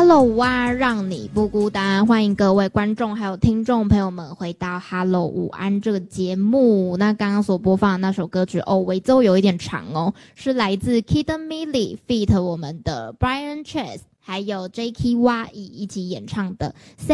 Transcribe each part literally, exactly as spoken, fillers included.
Hello 午安，让你不孤单，欢迎各位观众还有听众朋友们回到 Hello 午安这个节目。那刚刚所播放的那首歌曲哦，尾奏有一点长哦，是来自 Kid Millie feat 我们的 Brian Chase 还有 J K Y 一起演唱的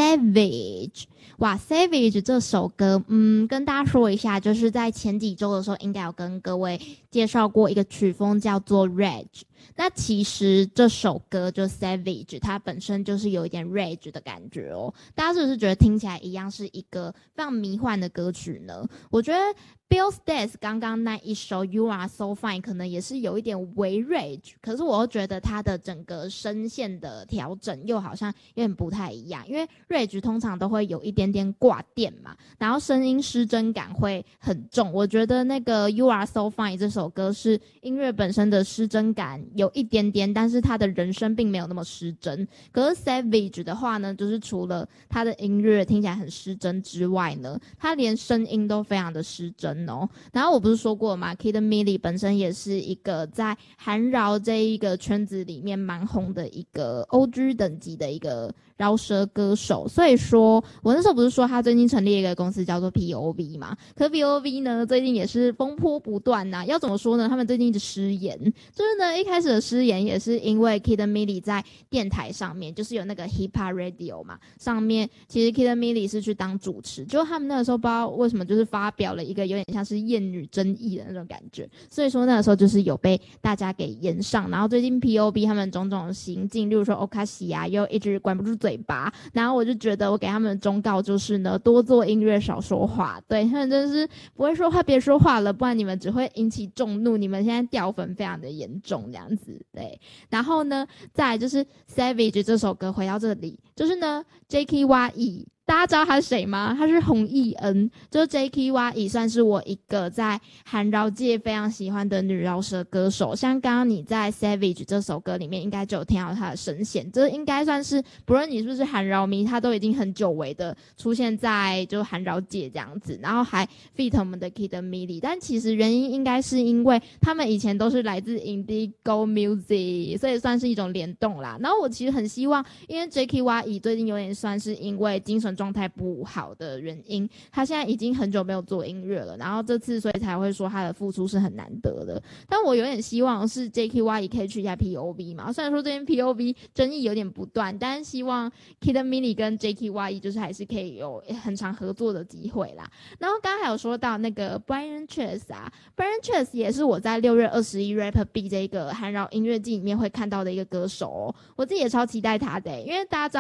Savage。哇 Savage 这首歌嗯，跟大家说一下，就是在前几周的时候应该有跟各位介绍过一个曲风叫做 Rage。那其实这首歌就 Savage 它本身就是有一点 Rage 的感觉哦，大家是不是觉得听起来一样是一个非常迷幻的歌曲呢？我觉得 Bill Stats 刚刚那一首 You Are So Fine 可能也是有一点微 Rage， 可是我又觉得它的整个声线的调整又好像有点不太一样，因为 Rage 通常都会有一点点挂电嘛，然后声音失真感会很重，我觉得那个 You Are So Fine 这首歌是音乐本身的失真感有一点点，但是他的人声并没有那么失真。可是 Savage 的话呢，就是除了他的音乐听起来很失真之外呢，他连声音都非常的失真哦。然后我不是说过嘛 Kid Millie 本身也是一个在韩饶这一个圈子里面蛮红的一个 O G 等级的一个饶舌歌手，所以说我那时候不是说他最近成立一个公司叫做 P O V 嘛，可 P O V 呢最近也是风波不断啊，要怎么说呢，他们最近一直失言，就是呢一开始的失言也是因为 Kid Millie 在电台上面就是有那个 Hip Hop Radio 嘛，上面其实 Kid Millie 是去当主持，就他们那个时候不知道为什么就是发表了一个有点像是厌女争议的那种感觉，所以说那个时候就是有被大家给延上，然后最近 P O V 他们种种的行径，例如说 Okashi 啊又一直管不住嘴巴，然后我就觉得我给他们的忠告就是呢，多做音乐少说话，对，他们真是不会说话别说话了，不然你们只会引起众怒，你们现在掉粉非常的严重这样子，对。然后呢再来就是 Savage 这首歌，回到这里就是呢 J K Y 大家知道他是谁吗？他是洪艺恩，就是 J K Y 也算是我一个在韩饶界非常喜欢的女饶舌歌手。像刚刚你在 Savage 这首歌里面应该就有听到他的声线，这应该算是不论你是不是韩饶迷，他都已经很久违的出现在就韩饶界这样子，然后还 feat 我们的 Kid Millie， 但其实原因应该是因为他们以前都是来自 Indigo Music， 所以算是一种联动啦。然后我其实很希望，因为 J K Y 最近有点算是因为精神状态不好的原因，他现在已经很久没有做音乐了，然后这次所以才会说他的复出是很难得的。但我有点希望是 J K Y 也可以去一下 P O V 嘛，虽然说这边 P O V 争议有点不断，但是希望 Kid Millie 跟 J K Y 就是还是可以有很长合作的机会啦。然后刚刚还有说到那个 Brian Chase 啊 Brian Chase 也是我在六月二十一 Rap B 这个韩饶音乐季里面会看到的一个歌手哦，我自己也超期待他的、欸、因为大家知